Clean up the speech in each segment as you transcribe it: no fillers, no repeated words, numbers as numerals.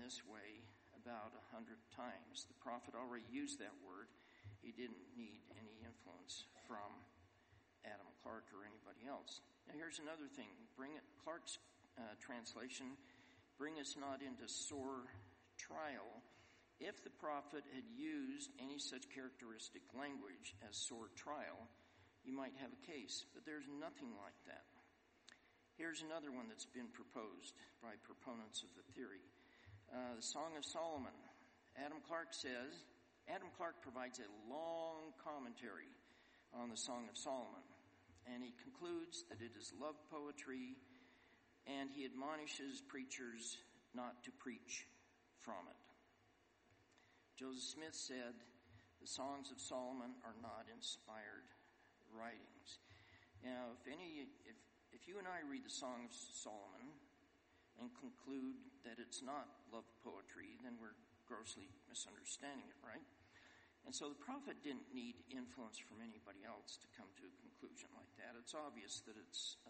this way about 100 times. The prophet already used that word. He didn't need any influence from Adam Clarke or anybody else. Now here's another thing. Clarke's translation, bring us not into sore trial. If the prophet had used any such characteristic language as sore trial, you might have a case, but there's nothing like that. Here's another one that's been proposed by proponents of the theory. The Song of Solomon. Adam Clarke provides a long commentary on the Song of Solomon, and he concludes that it is love poetry, and he admonishes preachers not to preach from it. Joseph Smith said the Songs of Solomon are not inspired writings. Now, if you and I read the Song of Solomon and conclude that it's not love poetry, then we're grossly misunderstanding it, right? And so the prophet didn't need influence from anybody else to come to a conclusion like that. It's obvious that it's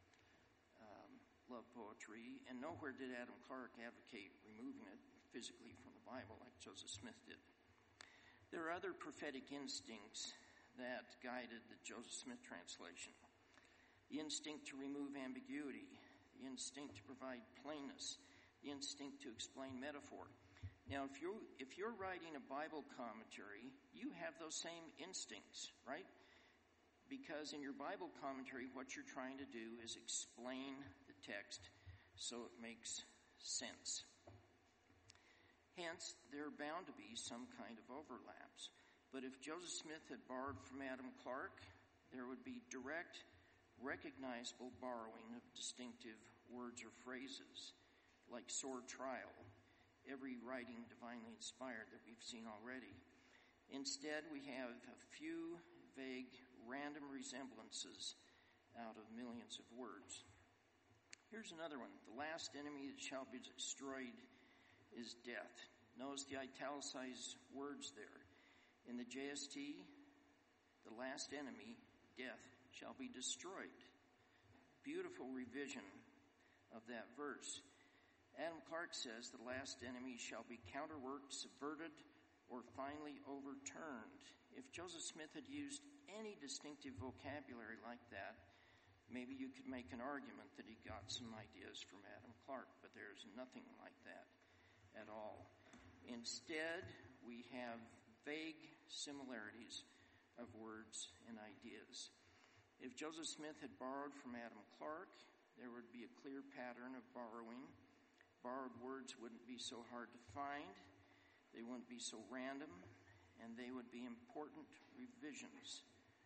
love poetry, and nowhere did Adam Clarke advocate removing it physically from the Bible like Joseph Smith did. There are other prophetic instincts that guided the Joseph Smith translation. The instinct to remove ambiguity, the instinct to provide plainness, the instinct to explain metaphor. Now, if you're writing a Bible commentary, you have those same instincts, right? Because in your Bible commentary, what you're trying to do is explain the text so it makes sense. Hence, there are bound to be some kind of overlaps. But if Joseph Smith had borrowed from Adam Clarke, there would be direct, recognizable borrowing of distinctive words or phrases, like sore trial, every writing divinely inspired that we've seen already. Instead, we have a few vague, random resemblances out of millions of words. Here's another one. The last enemy that shall be destroyed is death. Notice the italicized words there. In the JST, the last enemy, death, shall be destroyed. Beautiful revision of that verse. Adam Clarke says the last enemy shall be counterworked, subverted, or finally overturned. If Joseph Smith had used any distinctive vocabulary like that, maybe you could make an argument that he got some ideas from Adam Clarke, but there's nothing like that at all. Instead, we have vague similarities of words and ideas. If Joseph Smith had borrowed from Adam Clarke, there would be a clear pattern of borrowing. Borrowed words wouldn't be so hard to find, they wouldn't be so random, and they would be important revisions.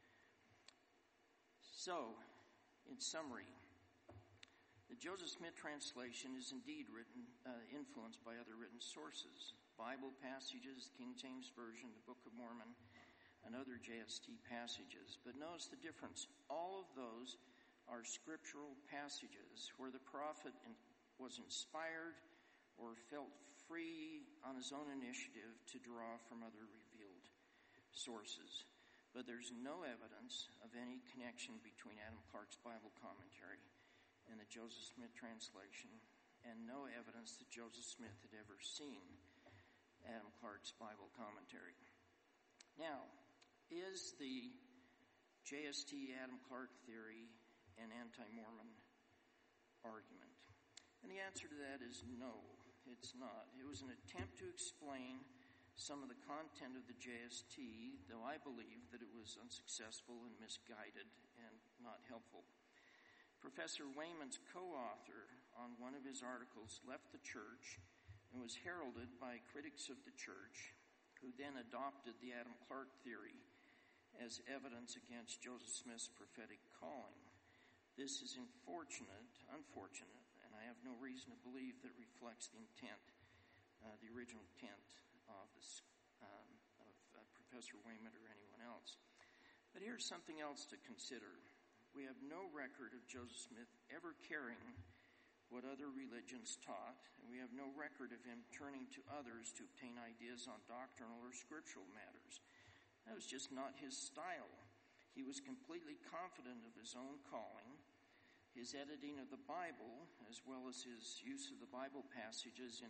So, in summary, the Joseph Smith translation is indeed influenced by other written sources, Bible passages, King James Version, the Book of Mormon, and other JST passages. But notice the difference. All of those are scriptural passages where the prophet was inspired or felt free on his own initiative to draw from other revealed sources. But there's no evidence of any connection between Adam Clarke's Bible commentary and the Joseph Smith translation, and no evidence that Joseph Smith had ever seen Adam Clarke's Bible commentary. Now, is the JST Adam Clarke theory an anti-Mormon argument? And the answer to that is no, it's not. It was an attempt to explain some of the content of the JST, though I believe that it was unsuccessful and misguided and not helpful. Professor Wayman's co-author on one of his articles left the church and was heralded by critics of the church, who then adopted the Adam Clarke theory as evidence against Joseph Smith's prophetic calling. This is unfortunate, and I have no reason to believe that reflects the intent, the original intent of Professor Wayman or anyone else. But here's something else to consider. We have no record of Joseph Smith ever caring what other religions taught, and we have no record of him turning to others to obtain ideas on doctrinal or scriptural matters. That was just not his style. He was completely confident of his own calling. His editing of the Bible, as well as his use of the Bible passages in